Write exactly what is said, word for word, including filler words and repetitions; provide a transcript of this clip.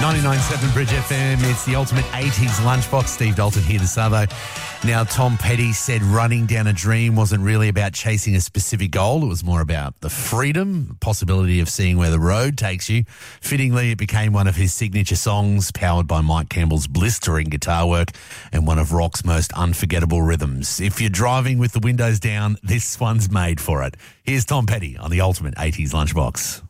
ninety-nine point seven Bridge F M. It's the ultimate eighties lunchbox. Steve Dalton here this Savo. Now, Tom Petty said running down a dream wasn't really about chasing a specific goal. It was more about the freedom, the possibility of seeing where the road takes you. Fittingly, it became one of his signature songs, powered by Mike Campbell's blistering guitar work and one of rock's most unforgettable rhythms. If you're driving with the windows down, this one's made for it. Here's Tom Petty on the ultimate eighties lunchbox.